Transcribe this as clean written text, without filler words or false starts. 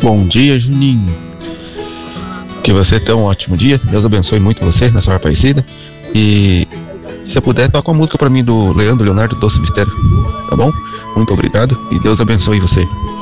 Bom dia, Juninho. Que você tenha um ótimo dia. Deus abençoe muito você na sua Aparecida. E se eu puder, toca uma música pra mim do Leandro Leonardo Doce Mistério. Tá bom? Muito obrigado e Deus abençoe você.